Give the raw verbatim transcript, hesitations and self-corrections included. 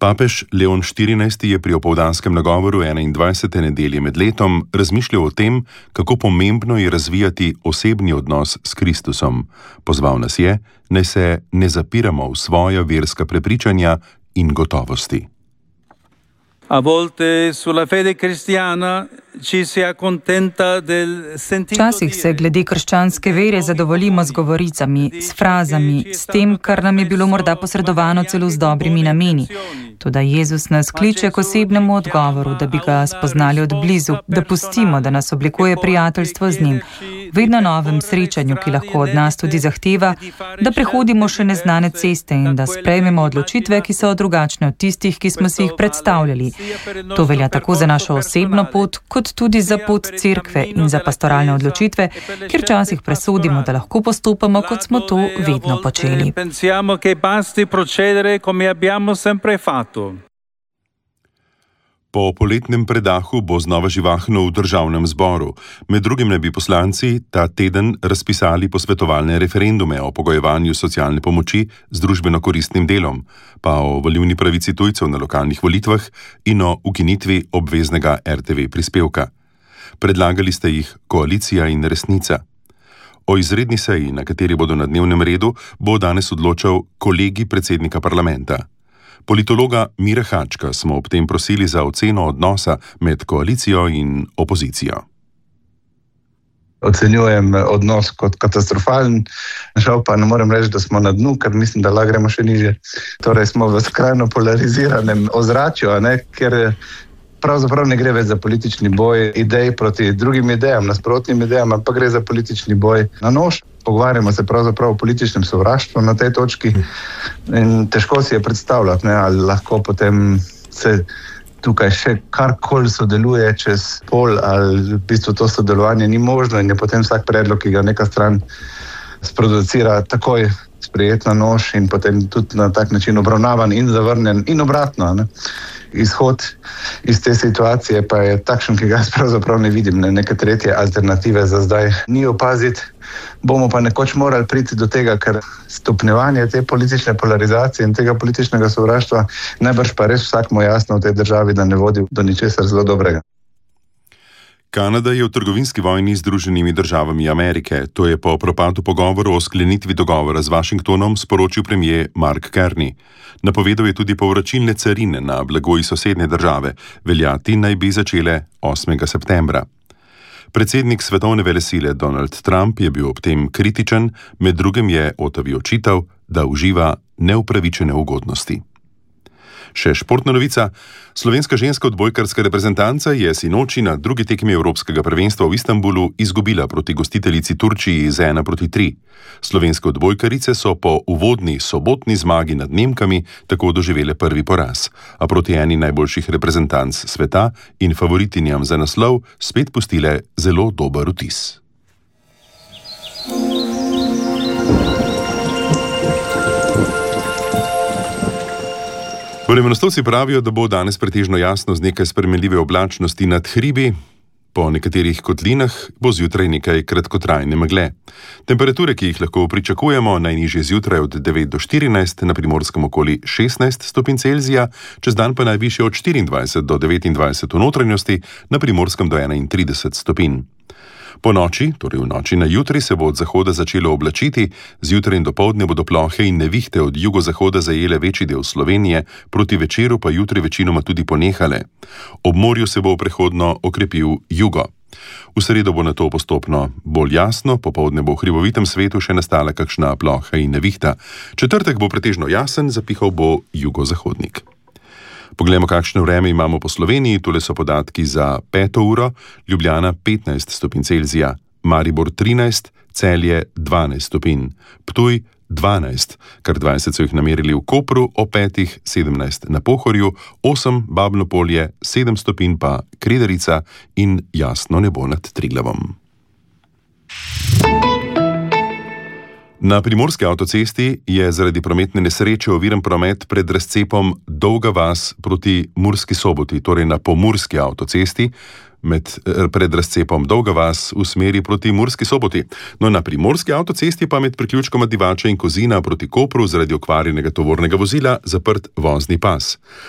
Papež Leon štirinajsti je pri opoldanskem nagovoru enaindvajsete nedelje med letom razmišljal o tem, kako pomembno je razvijati osebni odnos s Kristusom. Pozval nas je, naj se ne zapiramo v svoja verska prepričanja in gotovosti. A volte sulla fede cristiana ci si accontenta del sentito. Včasih se glede krščanske vere zadovoljimo z govoricami, s frazami, s tem, kar nam je bilo morda posredovano celo z dobrimi nameni. Toda Jezus nas kliče k osebnemu odgovoru, da bi ga spoznali od blizu, da pustimo, da nas oblikuje prijateljstvo z njim. Vedno novem srečanju, ki lahko od nas tudi zahteva, da prehodimo še neznane ceste in da sprejmemo odločitve, ki so drugačne od tistih, ki smo si jih predstavljali. To velja tako za našo osebno pot, kot tudi za pot cerkve in za pastoralne odločitve, kjer včasih presodimo, da lahko postopamo, kot smo to vedno počeli. Po poletnem predahu bo znova živahno v državnem zboru. Med drugim naj bi poslanci ta teden razpisali posvetovalne referendume o pogojevanju socialne pomoči z družbeno koristnim delom, pa o volilni pravici tujcev na lokalnih volitvah in o ukinitvi obveznega er te ve prispevka. Predlagali ste jih Koalicija in Resnica. O izredni seji, na kateri bodo na dnevnem redu, bo danes odločal kolegij predsednika parlamenta. Politologa Mira Hačka smo ob tem prosili za oceno odnosa med koalicijo in opozicijo. Ocenjujem odnos kot katastrofalen, žal pa ne morem reči, da smo na dnu, ker mislim, da lahko gremo še nižje. Torej smo v skrajno polariziranem ozračju, ne, ker pravzaprav ne gre več za politični boj idej proti drugim idejam, nasprotnim idejam, ampak gre za politični boj na nož. Pogovarjamo se pravzaprav o političnem sovraštvu na tej točki in težko si je predstavljati, ne, ali lahko potem se tukaj še karkoli sodeluje čez pol, ali v bistvu to sodelovanje ni možno in je potem vsak predlog, ki ga neka stran sproducira, takoj sprejet na nož in potem tudi na tak način obravnavan in zavrnjen in obratno. Ne. Izhod iz te situacije pa je takšen, ki ga pravzaprav ne vidim, ne, neke tretje alternative za zdaj ni opaziti. Bomo pa nekoč morali priti do tega, ker stopnjevanje te politične polarizacije in tega političnega sovraštva najbrž pa res vsakmu jasno v tej državi, da ne vodi do ničesar zelo dobrega. Kanada je v trgovinski vojni z Združenimi državami Amerike. To je po propadu pogovorov o sklenitvi dogovora z Washingtonom sporočil premier Mark Carney. Napovedal je tudi povračilne carine na blago iz sosednje države. Veljati naj bi začele osmega septembra. Predsednik svetovne velesile Donald Trump je bil ob tem kritičen, med drugim je Ottawi očital, da uživa neupravičene ugodnosti. Še športna novica. Slovenska ženska odbojkarska reprezentanca je sinoči na drugi tekmi Evropskega prvenstva v Istanbulu izgubila proti gostiteljici Turčiji z ena proti tri. Slovenske odbojkarice so po uvodni sobotni zmagi nad Nemkami tako doživele prvi poraz, a proti eni najboljših reprezentanc sveta in favoritinjam za naslov spet pustile zelo dober vtis. Vremenoslovci pravijo, da bo danes pretežno jasno z nekaj spremenljive oblačnosti nad hribi, po nekaterih kotlinah bo zjutraj nekaj kratkotrajne megle. Temperature, ki jih lahko pričakujemo, najnižje zjutraj od devet do štirinajst, na Primorskem okoli šestnajst stopinj Celzija, čez dan pa najvišje od štiriindvajset do devetindvajset v notranjosti, na Primorskem do enaintrideset stopinj. Po noči, torej v noči na jutri, se bo od zahoda začelo oblačiti, zjutraj in dopoldne bodo plohe in nevihte od jugozahoda zajele večji del Slovenije, proti večeru pa jutri večinoma tudi ponehale. Ob morju se bo prehodno okrepil jugo. V sredo bo nato postopno bolj jasno, popoldne bo v hribovitem svetu še nastala kakšna ploha in nevihta. Četrtek bo pretežno jasen, zapihal bo jugozahodnik. Poglejmo, kakšno vreme imamo po Sloveniji. Tole so podatki za peto uro. Ljubljana petnajst stopinj Celzija, Maribor trinajst, Celje dvanajst stopinj, Ptuj dvanajst, kar dvajset so jih namerili v Kopru, o petih sedemnajst na Pohorju, osem Babno Polje, sedem stopinj pa Kredarica in jasno nebo nad Triglavom. Na primorski avtocesti je zaradi prometne nesreče oviran promet pred razcepom Dolga vas proti Murski Soboti, torej na pomurski avtocesti, med, pred razcepom Dolga vas v smeri proti Murski Soboti. No, na primorski avtocesti pa med priključkoma Divača in Kozina proti Kopru zaradi okvarjenega tovornega vozila zaprt vozni pas.